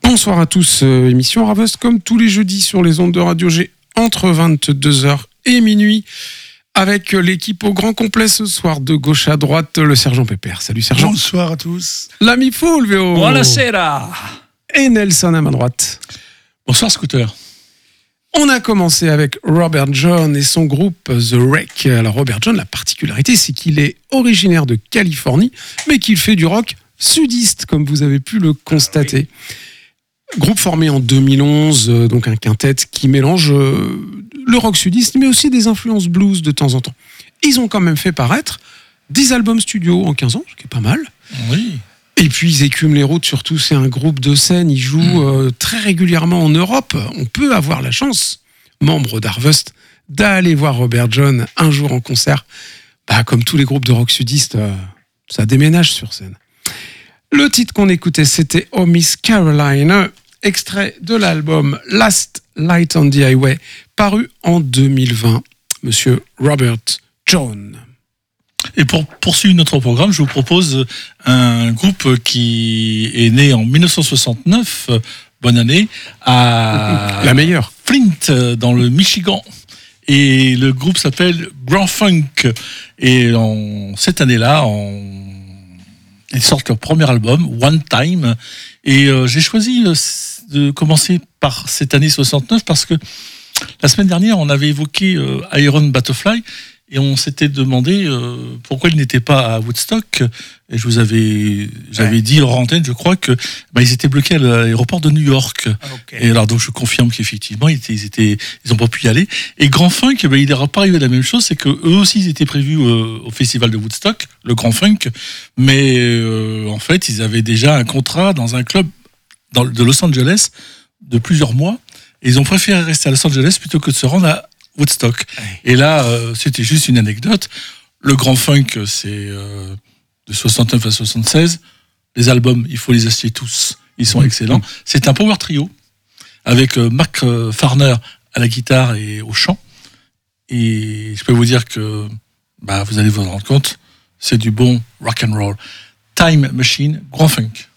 Bonsoir à tous, émission Harvest comme tous les jeudis sur les ondes de Radio G entre 22h et minuit avec l'équipe au grand complet ce soir de gauche à droite, le sergent Pépère. Salut sergent. Bonsoir à tous. L'ami Fulvio. Buonasera. Et Nelson à ma droite. Bonsoir Scooter. On a commencé avec Robert John et son groupe The Wreck. Alors Robert John, la particularité c'est qu'il est originaire de Californie, mais qu'il fait du rock sudiste, comme vous avez pu le constater. Groupe formé en 2011, donc un quintet qui mélange le rock sudiste, mais aussi des influences blues de temps en temps. Ils ont quand même fait paraître 10 albums studio en 15 ans, ce qui est pas mal. Oui. Et puis ils écument les routes, surtout c'est un groupe de scène, ils jouent très régulièrement en Europe. On peut avoir la chance, membre d'Harvest, d'aller voir Robert John un jour en concert. Comme tous les groupes de rock sudiste, ça déménage sur scène. Le titre qu'on écoutait, c'était Oh Miss Caroline, extrait de l'album Last Light on the Highway, paru en 2020. Monsieur Robert John. Et pour poursuivre notre programme, je vous propose un groupe qui est né en 1969, bonne année, à la meilleure, Flint, dans le Michigan. Et le groupe s'appelle Grand Funk. Et cette année-là, ils sortent leur premier album, One Time. Et j'ai choisi de commencer par cette année 69 parce que la semaine dernière, on avait évoqué Iron Butterfly et on s'était demandé pourquoi ils n'étaient pas à Woodstock. Et j'avais dit hors antenne, je crois que ils étaient bloqués à l'aéroport de New York. Okay. Et alors donc je confirme qu'effectivement ils ont pas pu y aller. Et Grand Funk, il n'aura pas arrivé la même chose, c'est que eux aussi ils étaient prévus au festival de Woodstock, le Grand Funk, mais en fait ils avaient déjà un contrat dans un club de Los Angeles de plusieurs mois. Et ils ont préféré rester à Los Angeles plutôt que de se rendre à Woodstock. Et là, c'était juste une anecdote. Le Grand Funk, c'est de 69 à 76. Les albums, il faut les acheter tous. Ils sont excellents. C'est un power trio avec Mark Farner à la guitare et au chant. Et je peux vous dire que vous allez vous rendre compte, c'est du bon rock and roll. Time Machine, Grand Funk.